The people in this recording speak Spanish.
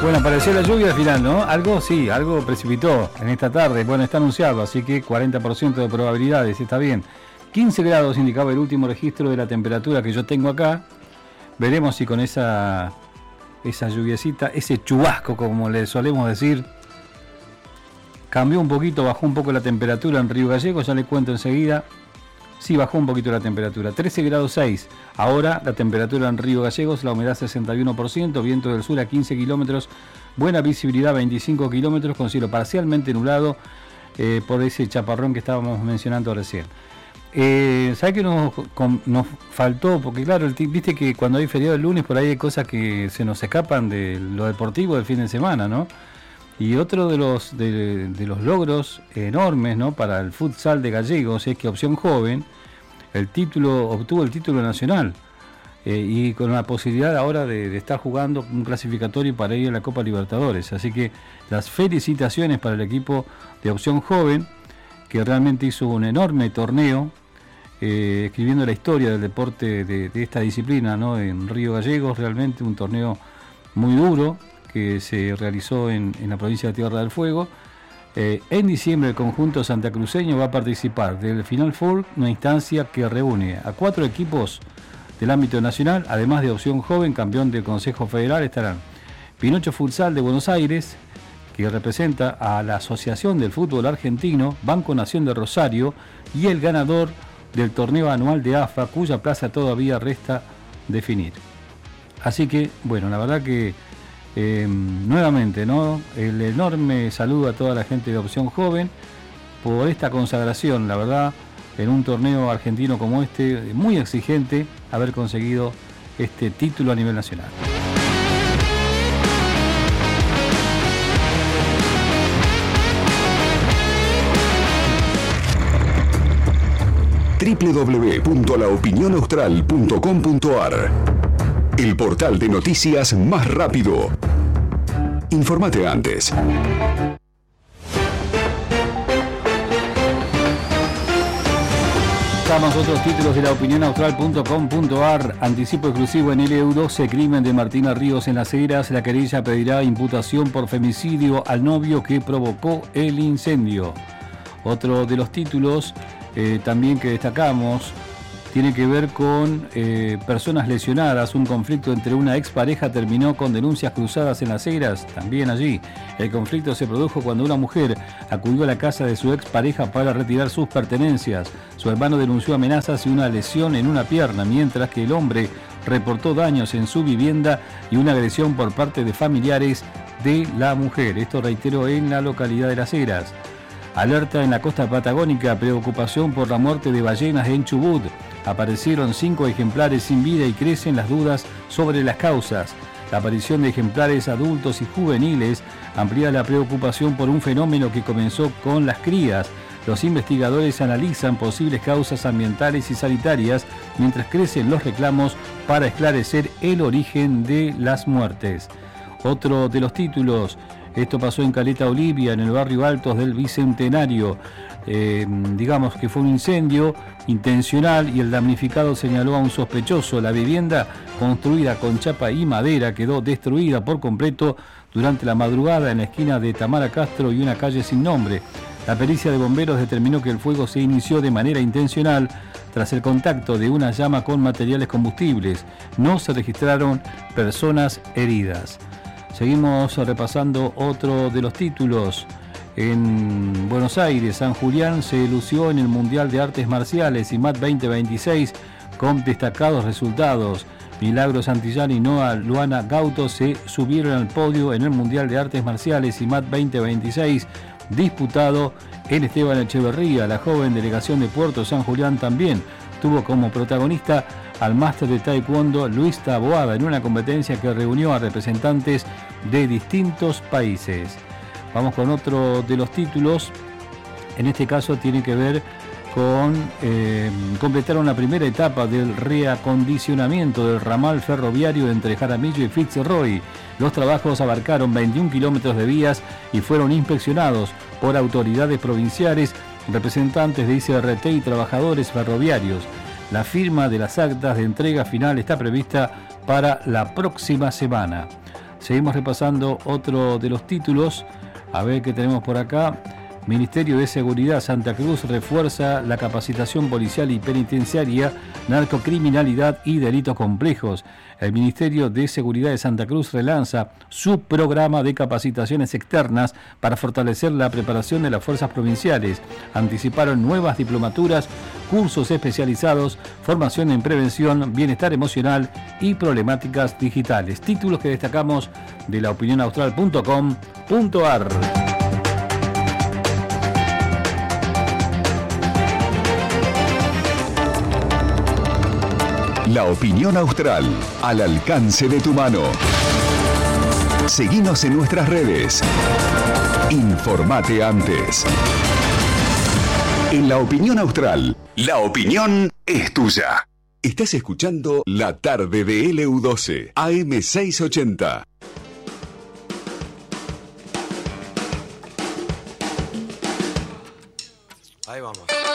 Bueno, apareció la lluvia al final, ¿no? Algo precipitó en esta tarde. Bueno, está anunciado, así que 40% de probabilidades, está bien. 15 grados indicaba el último registro de la temperatura que yo tengo acá. Veremos si con esa lluviecita, ese chubasco, como le solemos decir, cambió un poquito, bajó un poco la temperatura en Río Gallegos, ya le cuento enseguida. Sí, bajó un poquito la temperatura, 13 grados 6. Ahora la temperatura en Río Gallegos, la humedad 61%, viento del sur a 15 kilómetros, buena visibilidad 25 kilómetros, con cielo parcialmente nublado por ese chaparrón que estábamos mencionando recién. ¿Sabes qué nos faltó? Porque claro, viste que cuando hay feriado el lunes por ahí hay cosas que se nos escapan de lo deportivo del fin de semana, ¿no? Y otro de los logros enormes, ¿no?, para el futsal de Gallegos es que Opción Joven obtuvo el título nacional y con la posibilidad ahora de estar jugando un clasificatorio para ir a la Copa Libertadores. Así que las felicitaciones para el equipo de Opción Joven, que realmente hizo un enorme torneo, escribiendo la historia del deporte de esta disciplina, ¿no?, en Río Gallegos. Realmente un torneo muy duro que se realizó en la provincia de Tierra del Fuego. En diciembre el conjunto santacruceño va a participar del Final Four, una instancia que reúne a 4 equipos del ámbito nacional, además de Opción Joven, campeón del Consejo Federal. Estarán Pinocho Futsal de Buenos Aires, que representa a la Asociación del Fútbol Argentino, Banco Nación de Rosario, y el ganador del torneo anual de AFA, cuya plaza todavía resta definir. Así que, bueno, la verdad que nuevamente, ¿no?, el enorme saludo a toda la gente de Opción Joven por esta consagración, la verdad, en un torneo argentino como este, muy exigente, haber conseguido este título a nivel nacional. www.laopinionaustral.com.ar, el portal de noticias más rápido. Infórmate antes. Estamos otros títulos de laopinionaustral.com.ar. Anticipo exclusivo en LU12, crimen de Martina Ríos en Las Heras. La querella pedirá imputación por femicidio al novio que provocó el incendio. Otro de los títulos también que destacamos tiene que ver con personas lesionadas. Un conflicto entre una expareja terminó con denuncias cruzadas en Las Heras. También allí el conflicto se produjo cuando una mujer acudió a la casa de su expareja para retirar sus pertenencias. Su hermano denunció amenazas y una lesión en una pierna, mientras que el hombre reportó daños en su vivienda y una agresión por parte de familiares de la mujer. Esto, reitero, en la localidad de Las Heras. Alerta en la costa patagónica, preocupación por la muerte de ballenas en Chubut. Aparecieron 5 ejemplares sin vida y crecen las dudas sobre las causas. La aparición de ejemplares adultos y juveniles amplía la preocupación por un fenómeno que comenzó con las crías. Los investigadores analizan posibles causas ambientales y sanitarias mientras crecen los reclamos para esclarecer el origen de las muertes. Otro de los títulos, esto pasó en Caleta Olivia, en el barrio Altos del Bicentenario. Digamos que fue un incendio intencional y el damnificado señaló a un sospechoso. La vivienda, construida con chapa y madera, quedó destruida por completo durante la madrugada en la esquina de Tamara Castro y una calle sin nombre. La pericia de bomberos determinó que el fuego se inició de manera intencional tras el contacto de una llama con materiales combustibles. No se registraron personas heridas. Seguimos repasando otro de los títulos. En Buenos Aires, San Julián se lució en el Mundial de Artes Marciales IMAT 2026 con destacados resultados. Milagros Santillán y Noa Luana Gauto se subieron al podio en el Mundial de Artes Marciales IMAT 2026 disputado en Esteban Echeverría. La joven delegación de Puerto San Julián también tuvo como protagonista al máster de Taekwondo Luis Taboada en una competencia que reunió a representantes de distintos países. Vamos con otro de los títulos. En este caso tiene que ver con completaron la primera etapa del reacondicionamiento del ramal ferroviario entre Jaramillo y Fitzroy. Los trabajos abarcaron 21 kilómetros de vías y fueron inspeccionados por autoridades provinciales, representantes de ICRT y trabajadores ferroviarios. La firma de las actas de entrega final está prevista para la próxima semana. Seguimos repasando otro de los títulos. A ver qué tenemos por acá. Ministerio de Seguridad Santa Cruz refuerza la capacitación policial y penitenciaria, narcocriminalidad y delitos complejos. El Ministerio de Seguridad de Santa Cruz relanza su programa de capacitaciones externas para fortalecer la preparación de las fuerzas provinciales. Anticiparon nuevas diplomaturas, cursos especializados, formación en prevención, bienestar emocional y problemáticas digitales. Títulos que destacamos de laopinionaustral.com.ar. La opinión austral, al alcance de tu mano. Seguinos en nuestras redes. Informate antes. En La Opinión Austral, la opinión es tuya. Estás escuchando La Tarde de LU12, AM680. Ahí vamos.